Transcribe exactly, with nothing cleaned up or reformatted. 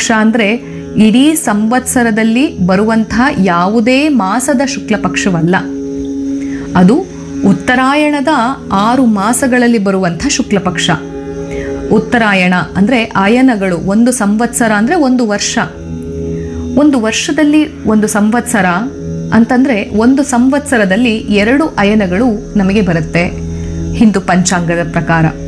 ಪಕ್ಷ ಅಂದರೆ ಇಡೀ ಸಂವತ್ಸರದಲ್ಲಿ ಬರುವಂತಹ ಯಾವುದೇ ಮಾಸದ ಶುಕ್ಲ ಪಕ್ಷವಲ್ಲ. ಅದು ಉತ್ತರಾಯಣದ ಆರು ಮಾಸಗಳಲ್ಲಿ ಬರುವಂಥ ಶುಕ್ಲ ಪಕ್ಷ. ಉತ್ತರಾಯಣ ಅಂದರೆ ಅಯನಗಳು. ಒಂದು ಸಂವತ್ಸರ ಅಂದರೆ ಒಂದು ವರ್ಷ. ಒಂದು ವರ್ಷದಲ್ಲಿ ಒಂದು ಸಂವತ್ಸರ ಅಂತಂದರೆ ಒಂದು ಸಂವತ್ಸರದಲ್ಲಿ ಎರಡು ಅಯನಗಳು ನಮಗೆ ಬರುತ್ತೆ ಹಿಂದೂ ಪಂಚಾಂಗದ ಪ್ರಕಾರ.